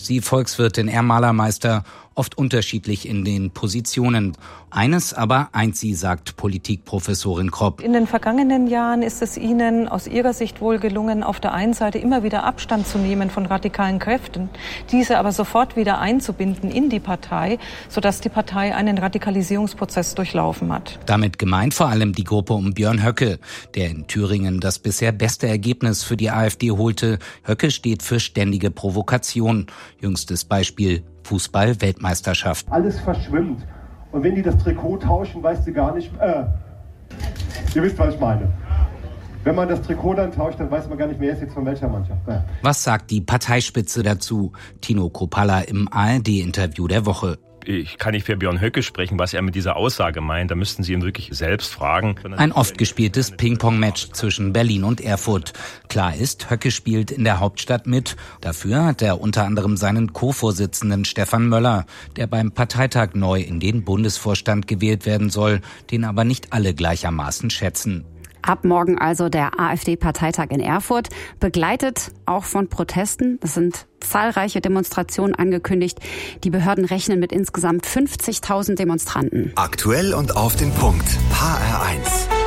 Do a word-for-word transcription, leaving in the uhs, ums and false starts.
Sie Volkswirtin, er Malermeister, oft unterschiedlich in den Positionen. Eines aber eint sie, sagt Politikprofessorin Kropp. In den vergangenen Jahren ist es Ihnen aus Ihrer Sicht wohl gelungen, auf der einen Seite immer wieder Abstand zu nehmen von radikalen Kräften, diese aber sofort wieder einzubinden in die Partei, sodass die Partei einen Radikalisierungsprozess durchlaufen hat. Damit gemeint vor allem die Gruppe um Björn Höcke, der in Thüringen das bisher beste Ergebnis für die AfD holte. Höcke steht für ständige Provokation. Jüngstes Beispiel: Fußball-Weltmeisterschaft. Alles verschwimmt. Und wenn die das Trikot tauschen, weißt du gar nicht, äh, ihr wisst, was ich meine. Wenn man das Trikot dann tauscht, dann weiß man gar nicht mehr, wer ist jetzt von welcher Mannschaft. Ja. Was sagt die Parteispitze dazu? Tino Kruppalla im A R D-Interview der Woche. Ich kann nicht für Björn Höcke sprechen, was er mit dieser Aussage meint. Da müssten Sie ihn wirklich selbst fragen. Ein oft gespieltes Ping-Pong-Match zwischen Berlin und Erfurt. Klar ist, Höcke spielt in der Hauptstadt mit. Dafür hat er unter anderem seinen Co-Vorsitzenden Stefan Möller, der beim Parteitag neu in den Bundesvorstand gewählt werden soll, den aber nicht alle gleichermaßen schätzen. Ab morgen also der AfD-Parteitag in Erfurt, begleitet auch von Protesten. Es sind zahlreiche Demonstrationen angekündigt. Die Behörden rechnen mit insgesamt fünfzigtausend Demonstranten. Aktuell und auf den Punkt. H R eins.